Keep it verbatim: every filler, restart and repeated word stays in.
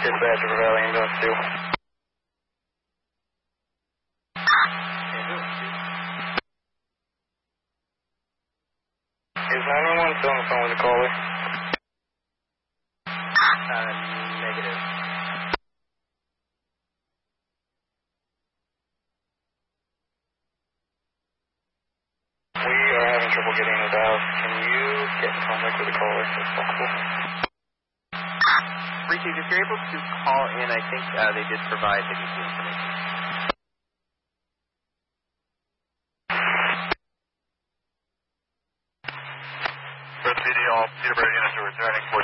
Dispatch of Valley Ambulance two. Is nine one one still on the phone with the caller? Uh, negative. We are having trouble getting into the house. Can you get in contact with the caller if possible? Briefly, if you're able to call in, I think uh, they did provide the information. For C D, all Peterborough units are returning